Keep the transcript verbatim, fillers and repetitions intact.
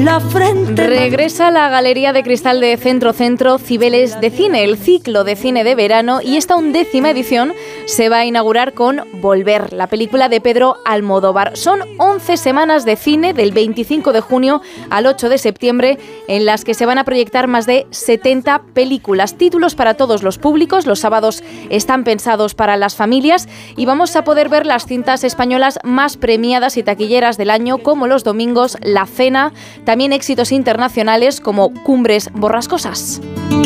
la frente. Regresa a la Galería de Cristal de Centro Centro Cibeles de Cine, el ciclo de cine de verano, y esta undécima edición se va a inaugurar con Volver, la película de Pedro Almodóvar. Son once semanas de cine del veinticinco de junio al ocho de septiembre en las que se van a proyectar más de setenta películas, títulos para todos los públicos. Los sábados están pensados para las familias y vamos a poder ver las cintas españolas más premiadas y taquilleras del año, como los domingos La Cena, también éxitos internacionales como Cumbres Borrascosas.